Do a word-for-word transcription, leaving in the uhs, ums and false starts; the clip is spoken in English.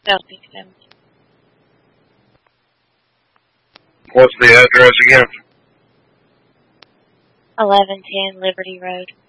Don't think so. What's the address again? eleven ten Liberty Road.